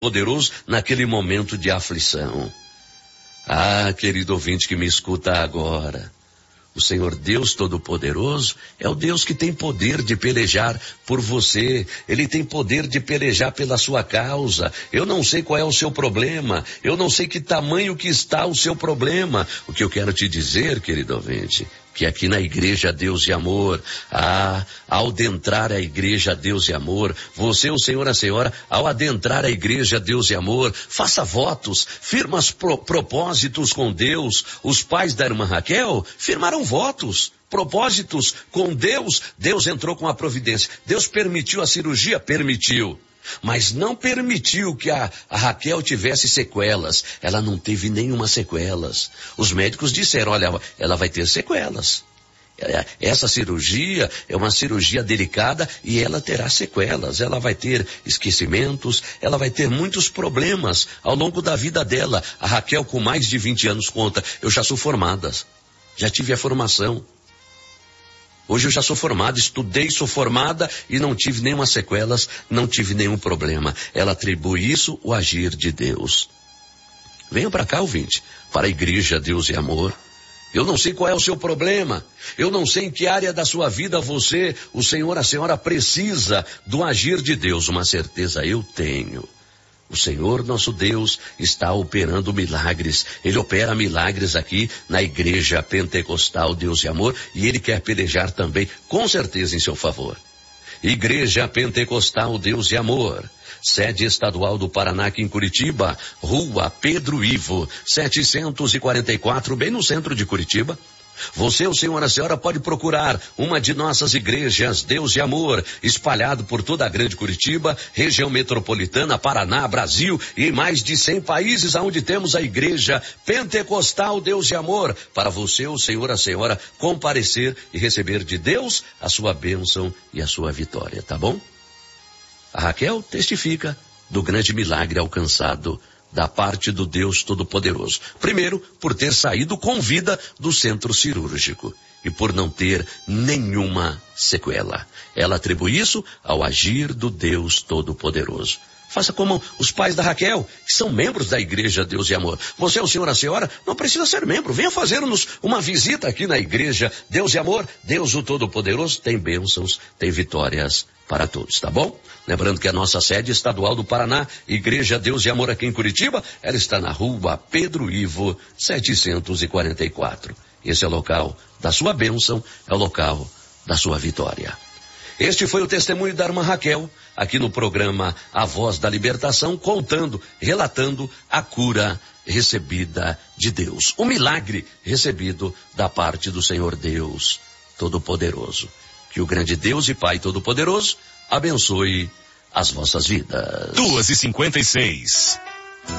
poderoso naquele momento de aflição. Ah, querido ouvinte que me escuta agora, o Senhor Deus Todo-Poderoso é o Deus que tem poder de pelejar por você. Ele tem poder de pelejar pela sua causa. Eu não sei qual é o seu problema. Eu não sei que tamanho que está o seu problema. O que eu quero te dizer, querido ouvinte, que aqui na Igreja Deus e Amor, ao adentrar a Igreja Deus e Amor, você, o Senhor, a Senhora, ao adentrar a Igreja Deus e Amor, faça votos, firma propósitos com Deus. Os pais da irmã Raquel firmaram votos, propósitos com Deus. Deus entrou com a providência. Deus permitiu a cirurgia? Permitiu. Mas não permitiu que a Raquel tivesse sequelas. Ela não teve nenhuma sequelas. Os médicos disseram, olha, ela vai ter sequelas. Essa cirurgia é uma cirurgia delicada e ela terá sequelas. Ela vai ter esquecimentos, ela vai ter muitos problemas ao longo da vida dela. A Raquel, com mais de 20 anos, conta, eu já sou formada, já tive a formação. Hoje eu já sou formada, estudei, sou formada e não tive nenhuma sequelas, não tive nenhum problema. Ela atribui isso ao agir de Deus. Venha para cá, ouvinte, para a Igreja Deus e Amor. Eu não sei qual é o seu problema. Eu não sei em que área da sua vida você, o Senhor, a Senhora precisa do agir de Deus. Uma certeza eu tenho. O Senhor, nosso Deus, está operando milagres. Ele opera milagres aqui na Igreja Pentecostal Deus e Amor e Ele quer pelejar também, com certeza, em seu favor. Igreja Pentecostal Deus e Amor, sede estadual do Paraná, aqui em Curitiba, Rua Pedro Ivo, 744, bem no centro de Curitiba. Você, o Senhor, a Senhora, pode procurar uma de nossas igrejas, Deus e Amor, espalhado por toda a grande Curitiba, região metropolitana, Paraná, Brasil e em mais de 100 países onde temos a Igreja Pentecostal Deus e Amor, para você, o Senhor, a Senhora, comparecer e receber de Deus a sua bênção e a sua vitória, tá bom? A Raquel testifica do grande milagre alcançado da parte do Deus Todo-Poderoso. Primeiro, por ter saído com vida do centro cirúrgico e por não ter nenhuma sequela. Ela atribui isso ao agir do Deus Todo-Poderoso. Faça como os pais da Raquel, que são membros da Igreja Deus e Amor. Você, o Senhor, a Senhora, não precisa ser membro. Venha fazer-nos uma visita aqui na Igreja Deus e Amor. Deus, o Todo-Poderoso, tem bênçãos, tem vitórias para todos, tá bom? Lembrando que a nossa sede estadual do Paraná, Igreja Deus e Amor aqui em Curitiba, ela está na Rua Pedro Ivo, 744. Esse é o local da sua bênção, é o local da sua vitória. Este foi o testemunho da irmã Raquel, aqui no programa A Voz da Libertação, relatando a cura recebida de Deus. O milagre recebido da parte do Senhor Deus Todo-Poderoso. Que o grande Deus e Pai Todo-Poderoso abençoe as vossas vidas. 2h56.